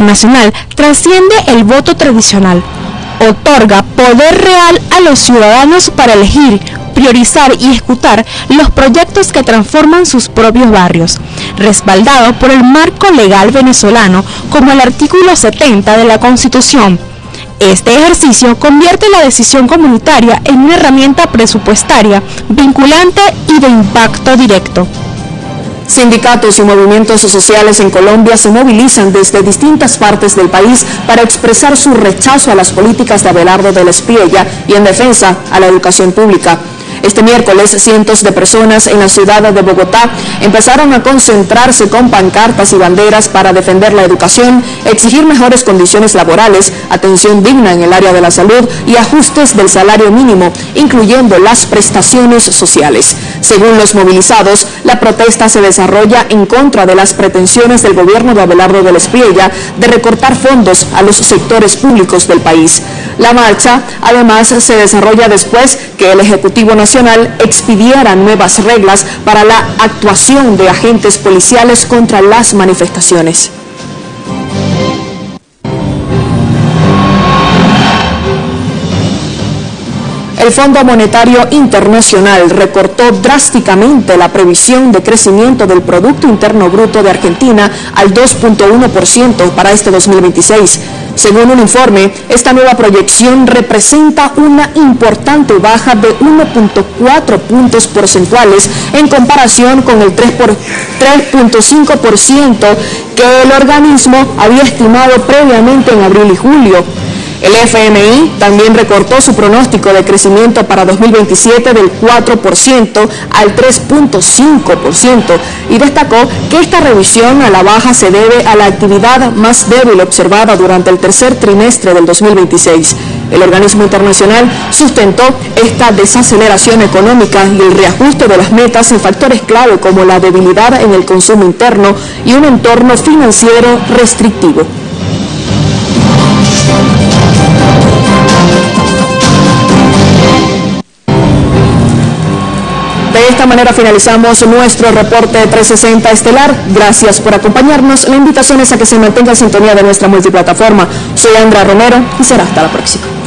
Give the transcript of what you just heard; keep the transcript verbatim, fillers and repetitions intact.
internacional trasciende el voto tradicional. Otorga poder real a los ciudadanos para elegir, priorizar y ejecutar los proyectos que transforman sus propios barrios, respaldado por el marco legal venezolano como el artículo setenta de la Constitución. Este ejercicio convierte la decisión comunitaria en una herramienta presupuestaria, vinculante y de impacto directo. Sindicatos y movimientos sociales en Colombia se movilizan desde distintas partes del país para expresar su rechazo a las políticas de Abelardo del Espriella y en defensa a la educación pública. Este miércoles, cientos de personas en la ciudad de Bogotá empezaron a concentrarse con pancartas y banderas para defender la educación, exigir mejores condiciones laborales, atención digna en el área de la salud y ajustes del salario mínimo, incluyendo las prestaciones sociales. Según los movilizados, la protesta se desarrolla en contra de las pretensiones del gobierno de Abelardo del Espriella de recortar fondos a los sectores públicos del país. La marcha, además, se desarrolla después que el Ejecutivo Nacional expidiera nuevas reglas para la actuación de agentes policiales contra las manifestaciones. El Fondo Monetario Internacional recortó drásticamente la previsión de crecimiento del Producto Interno Bruto de Argentina al dos punto uno por ciento para este dos mil veintiséis. Según un informe, esta nueva proyección representa una importante baja de uno punto cuatro puntos porcentuales en comparación con el tres punto cinco por ciento que el organismo había estimado previamente en abril y julio. El F M I también recortó su pronóstico de crecimiento para dos mil veintisiete del cuatro por ciento al tres punto cinco por ciento y destacó que esta revisión a la baja se debe a la actividad más débil observada durante el tercer trimestre del dos mil veintiséis. El organismo internacional sustentó esta desaceleración económica y el reajuste de las metas en factores clave como la debilidad en el consumo interno y un entorno financiero restrictivo. De esta manera finalizamos nuestro reporte trescientos sesenta estelar. Gracias por acompañarnos. La invitación es a que se mantenga en sintonía de nuestra multiplataforma. Soy Andrea Romero y será hasta la próxima.